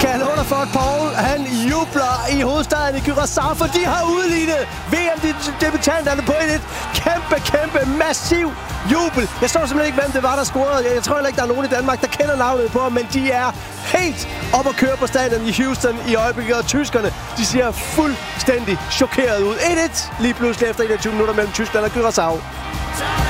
kan jeg love dig for, at Paul, han jubler i hovedstaden i Curaçao, for de har udlignet VM-debutanterne på et kæmpe, massiv jubel. Jeg så simpelthen ikke, hvem det var, der scorede. Jeg tror heller ikke, der er nogen i Danmark, der kender navnet på ham, men de er helt op at køre på stadion i Houston i øjeblikket, og tyskerne, de ser fuldstændig chokeret ud. 1-1 lige pludselig efter 21 minutter mellem Tyskland og Curaçao.